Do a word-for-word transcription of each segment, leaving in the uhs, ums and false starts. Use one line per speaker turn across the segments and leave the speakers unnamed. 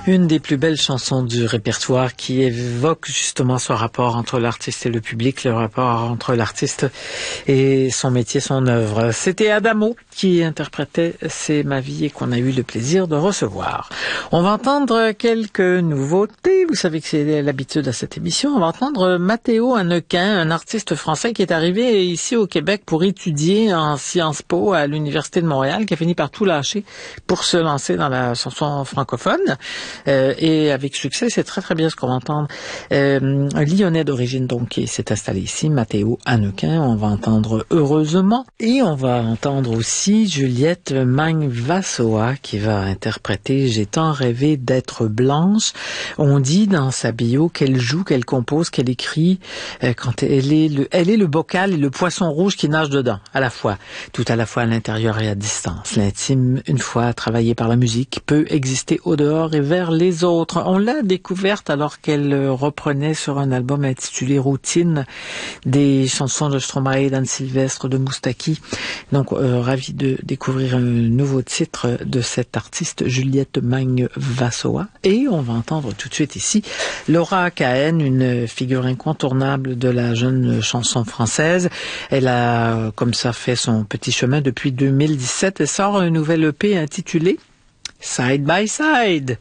Une des plus belles chansons du répertoire qui évoque justement ce rapport entre l'artiste et le public, le rapport entre l'artiste et son métier, son œuvre. C'était Adamo qui interprétait C'est ma vie et qu'on a eu le plaisir de recevoir. On va entendre quelques nouveautés. Vous savez que c'est l'habitude à cette émission. On va entendre Matteo Hannequin, un artiste français qui est arrivé ici au Québec pour étudier en Sciences Po à l'Université de Montréal, qui a fini par tout lâcher pour se lancer dans la chanson francophone. Euh, et avec succès, c'est très très bien ce qu'on va entendre. Euh, un Lyonnais d'origine donc qui s'est installé ici, Matteo Hannequin. On va entendre Heureusement et on va entendre aussi Juliette Magvasoa qui va interpréter J'ai tant rêvé d'être blanche. On dit dans sa bio qu'elle joue, qu'elle compose, qu'elle écrit euh, quand elle est le, elle est le bocal et le poisson rouge qui nage dedans à la fois, tout à la fois à l'intérieur et à distance. L'intime, une fois travaillé par la musique, peut exister au dehors et vers les autres. On l'a découverte alors qu'elle reprenait sur un album intitulé Routine des chansons de Stromae, d'Anne Sylvestre, de Moustaki. Donc, euh, ravi de découvrir un nouveau titre de cette artiste Juliette Magvasoa. Et on va entendre tout de suite ici Laura Cahen, une figure incontournable de la jeune chanson française. Elle a, comme ça, fait son petit chemin depuis deux mille dix-sept. Elle sort un nouvel E P intitulé Side by Side.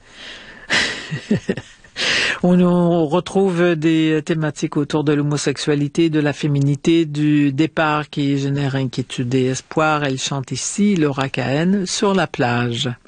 On retrouve des thématiques autour de l'homosexualité, de la féminité, du départ qui génère inquiétude et espoir. Elle chante ici Laura Cahen sur la plage.